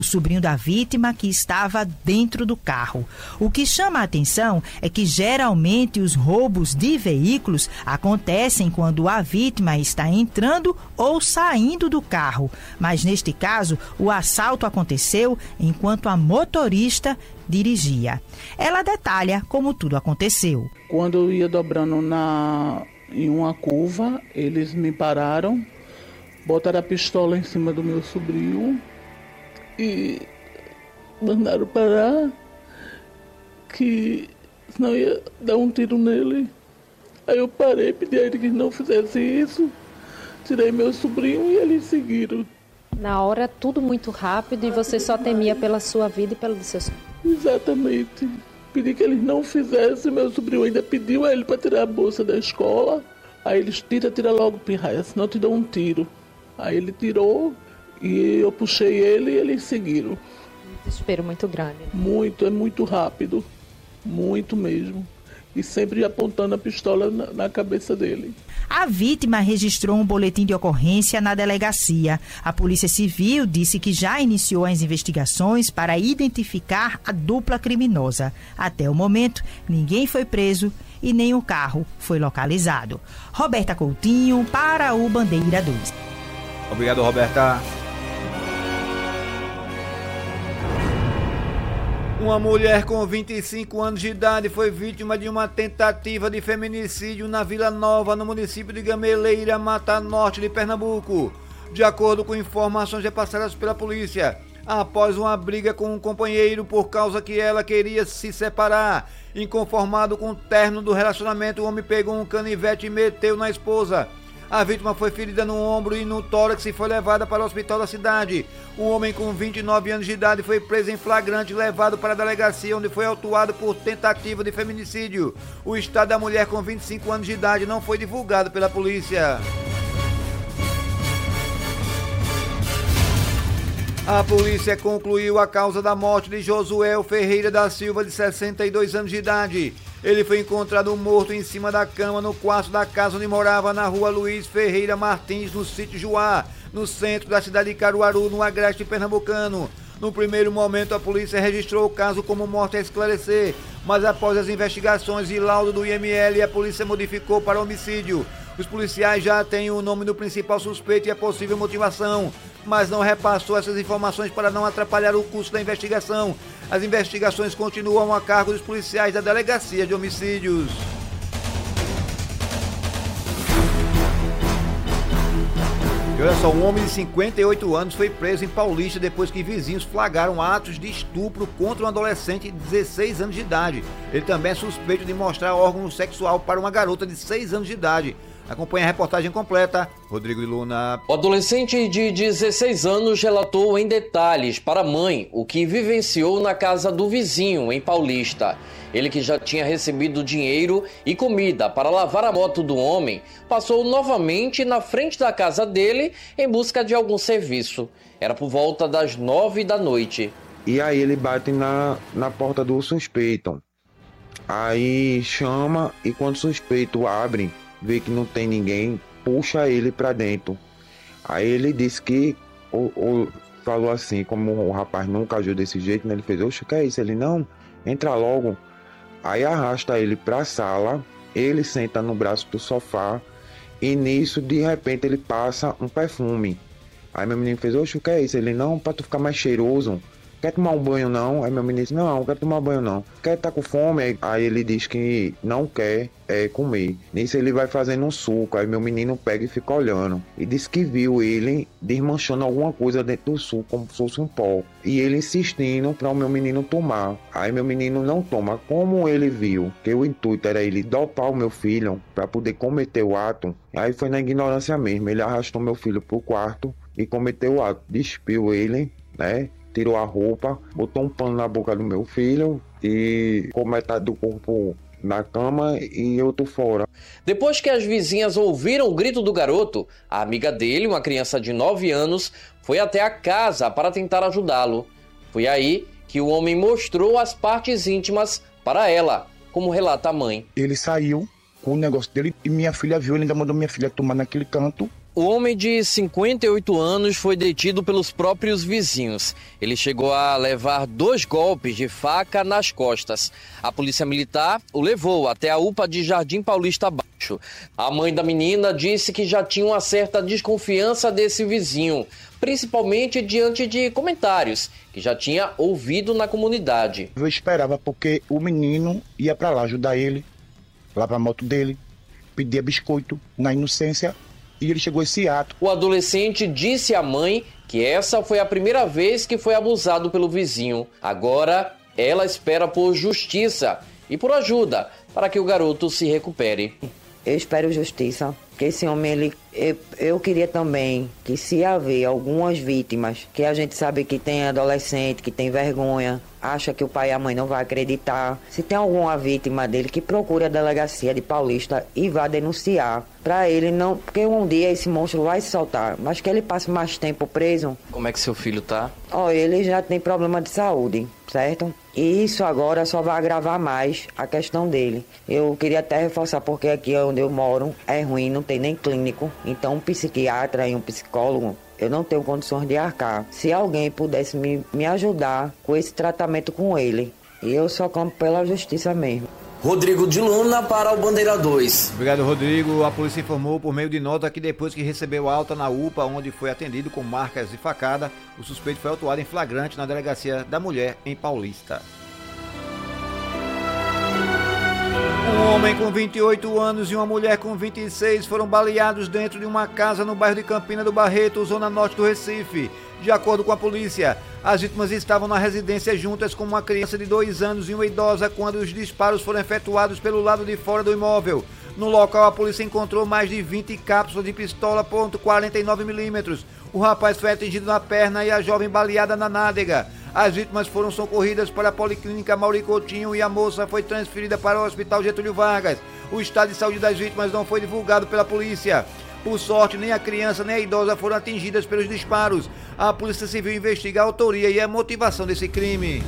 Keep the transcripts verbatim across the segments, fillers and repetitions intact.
o sobrinho da vítima, que estava dentro do carro. O que chama a atenção é que geralmente os roubos de veículos acontecem quando a vítima está entrando ou saindo do carro, mas neste caso o assalto aconteceu enquanto a motorista dirigia. Ela detalha como tudo aconteceu. Quando eu ia dobrando na, em uma curva, eles me pararam, botaram a pistola em cima do meu sobrinho e mandaram parar, que senão ia dar um tiro nele. Aí eu parei, pedi a ele que não fizesse isso, tirei meu sobrinho e eles seguiram. Na hora, tudo muito rápido e você só temia pela sua vida e pelo dos seus... Exatamente. Pedi que eles não fizessem, meu sobrinho ainda pediu a ele para tirar a bolsa da escola. Aí eles tira, tira logo, pirraia, senão te dão um tiro. Aí ele tirou e eu puxei ele e eles seguiram. Um desespero muito grande. Muito, é muito rápido. Muito mesmo. E sempre apontando a pistola na, na cabeça dele. A vítima registrou um boletim de ocorrência na delegacia. A Polícia Civil disse que já iniciou as investigações para identificar a dupla criminosa. Até o momento, ninguém foi preso e nem o carro foi localizado. Roberta Coutinho para o Bandeira dois. Obrigado, Roberta. Uma mulher com vinte e cinco anos de idade foi vítima de uma tentativa de feminicídio na Vila Nova, no município de Gameleira, Mata Norte de Pernambuco. De acordo com informações repassadas pela polícia, após uma briga com um companheiro por causa que ela queria se separar, inconformado com o término do relacionamento, o homem pegou um canivete e meteu na esposa. A vítima foi ferida no ombro e no tórax e foi levada para o hospital da cidade. Um homem com vinte e nove anos de idade foi preso em flagrante e levado para a delegacia, onde foi autuado por tentativa de feminicídio. O estado da mulher com vinte e cinco anos de idade não foi divulgado pela polícia. A polícia concluiu a causa da morte de Josué Ferreira da Silva, de sessenta e dois anos de idade. Ele foi encontrado morto em cima da cama no quarto da casa onde morava, na rua Luiz Ferreira Martins, no sítio Juá, no centro da cidade de Caruaru, no agreste pernambucano. No primeiro momento, a polícia registrou o caso como morte a esclarecer, mas após as investigações e laudo do I M L, a polícia modificou para homicídio. Os policiais já têm o nome do principal suspeito e a possível motivação, mas não repassou essas informações para não atrapalhar o curso da investigação. As investigações continuam a cargo dos policiais da Delegacia de Homicídios. E olha só, um homem de cinquenta e oito anos foi preso em Paulista depois que vizinhos flagraram atos de estupro contra um adolescente de dezesseis anos de idade. Ele também é suspeito de mostrar órgão sexual para uma garota de seis anos de idade. Acompanhe a reportagem completa, Rodrigo de Luna. O adolescente de dezesseis anos relatou em detalhes para a mãe o que vivenciou na casa do vizinho, em Paulista. Ele, que já tinha recebido dinheiro e comida para lavar a moto do homem, passou novamente na frente da casa dele em busca de algum serviço. Era por volta das nove da noite. E aí ele bate na, na porta do suspeito. Aí chama e quando o suspeito abre, vê que não tem ninguém, puxa ele pra dentro. Aí ele disse que, ou, ou falou assim, como o rapaz nunca agiu desse jeito, né? Ele fez, oxe, o que é isso? Ele, não, entra logo. Aí arrasta ele pra sala, ele senta no braço do sofá, e nisso, de repente, ele passa um perfume. Aí meu menino fez, oxe, o que é isso? Ele, não, pra tu ficar mais cheiroso. Quer tomar um banho não? Aí meu menino disse, não, não quero tomar banho não. Quer estar com fome? Aí ele diz que não quer é, comer. Nisso ele vai fazendo um suco, aí meu menino pega e fica olhando. E disse que viu ele desmanchando alguma coisa dentro do suco, como se fosse um pó. E ele insistindo para o meu menino tomar. Aí meu menino não toma. Como ele viu que o intuito era ele dopar o meu filho para poder cometer o ato, aí foi na ignorância mesmo. Ele arrastou meu filho pro quarto e cometeu o ato. Despiu ele, né? Tirou a roupa, botou um pano na boca do meu filho e com metade do corpo na cama e outro fora. Depois que as vizinhas ouviram o grito do garoto, a amiga dele, uma criança de nove anos, foi até a casa para tentar ajudá-lo. Foi aí que o homem mostrou as partes íntimas para ela, como relata a mãe. Ele saiu com o negócio dele e minha filha viu, ele ainda mandou minha filha tomar naquele canto O homem de cinquenta e oito anos foi detido pelos próprios vizinhos. Ele chegou a levar dois golpes de faca nas costas. A polícia militar o levou até a U P A de Jardim Paulista Baixo. A mãe da menina disse que já tinha uma certa desconfiança desse vizinho, principalmente diante de comentários que já tinha ouvido na comunidade. Eu esperava porque o menino ia para lá ajudar ele, lá para a moto dele, pedia biscoito na inocência. E ele chegou a esse ato. O adolescente disse à mãe que essa foi a primeira vez que foi abusado pelo vizinho. Agora, ela espera por justiça e por ajuda para que o garoto se recupere. Eu espero justiça, porque esse homem, ele, eu, eu queria também que se haver algumas vítimas, que a gente sabe que tem adolescente, que tem vergonha, acha que o pai e a mãe não vão acreditar. Se tem alguma vítima dele, que procure a delegacia de Paulista e vá denunciar. Para ele não, porque um dia esse monstro vai se soltar, mas que ele passe mais tempo preso. Como é que seu filho tá? Ó, ele já tem problema de saúde, certo? E isso agora só vai agravar mais a questão dele. Eu queria até reforçar, porque aqui onde eu moro é ruim, não tem nem clínico. Então um psiquiatra e um psicólogo, eu não tenho condições de arcar. Se alguém pudesse me, me ajudar com esse tratamento com ele, eu só clamo pela justiça mesmo. Rodrigo de Luna para o Bandeira dois. Obrigado, Rodrigo. A polícia informou por meio de nota que depois que recebeu alta na U P A, onde foi atendido com marcas de facada, o suspeito foi autuado em flagrante na delegacia da mulher em Paulista. Um homem com vinte e oito anos e uma mulher com vinte e seis foram baleados dentro de uma casa no bairro de Campina do Barreto, zona norte do Recife. De acordo com a polícia, as vítimas estavam na residência juntas com uma criança de dois anos e uma idosa quando os disparos foram efetuados pelo lado de fora do imóvel. No local, a polícia encontrou mais de vinte cápsulas de pistola ponto quarenta e nove milímetros. O rapaz foi atingido na perna e a jovem baleada na nádega. As vítimas foram socorridas para a Policlínica Mauri Coutinho e a moça foi transferida para o Hospital Getúlio Vargas. O estado de saúde das vítimas não foi divulgado pela polícia. Por sorte, nem a criança nem a idosa foram atingidas pelos disparos. A Polícia Civil investiga a autoria e a motivação desse crime.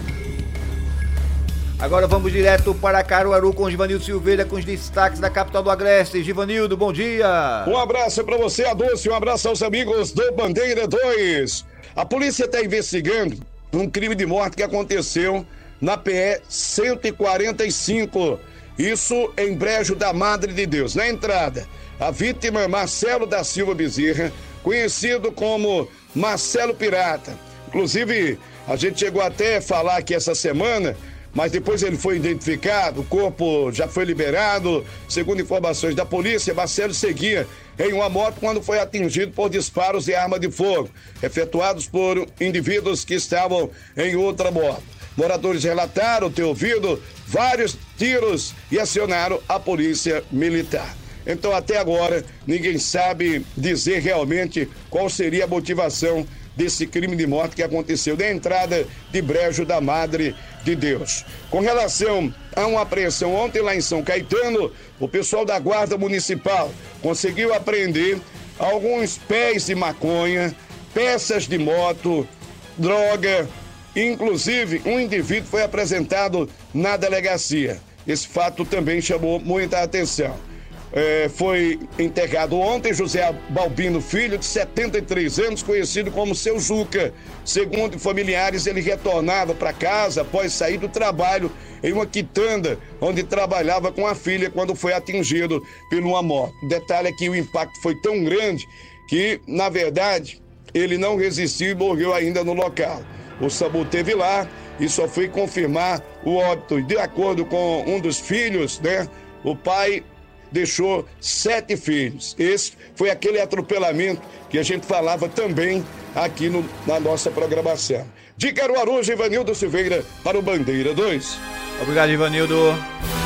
Agora vamos direto para Caruaru com Givanildo Silveira com os destaques da capital do Agreste. Givanildo, bom dia. Um abraço para você, Adolfo, um abraço aos amigos do Bandeira dois. A polícia está investigando um crime de morte que aconteceu na P E cento e quarenta e cinco. Isso em Brejo da Madre de Deus. Na entrada, a vítima Marcelo da Silva Bezerra, conhecido como Marcelo Pirata. Inclusive, a gente chegou até a falar aqui essa semana, mas depois ele foi identificado, o corpo já foi liberado. Segundo informações da polícia, Marcelo seguia em uma moto quando foi atingido por disparos de arma de fogo, efetuados por indivíduos que estavam em outra moto. Moradores relataram ter ouvido vários tiros e acionaram a polícia militar. Então, até agora, ninguém sabe dizer realmente qual seria a motivação desse crime de morte que aconteceu na entrada de Brejo da Madre de Deus. Com relação a uma apreensão ontem lá em São Caetano, o pessoal da Guarda Municipal conseguiu apreender alguns pés de maconha, peças de moto, droga. Inclusive, um indivíduo foi apresentado na delegacia. Esse fato também chamou muita atenção. É, foi enterrado ontem José Balbino Filho, de setenta e três anos, conhecido como Seu Juca. Segundo familiares, ele retornava para casa após sair do trabalho em uma quitanda, onde trabalhava com a filha quando foi atingido por uma moto. O detalhe é que o impacto foi tão grande que, na verdade, ele não resistiu e morreu ainda no local. O SAMU esteve lá e só foi confirmar o óbito. E de acordo com um dos filhos, né, o pai deixou sete filhos. Esse foi aquele atropelamento que a gente falava também aqui no, na nossa programação. De Caruaru, Givanildo Silveira para o Bandeira dois. Obrigado, Givanildo.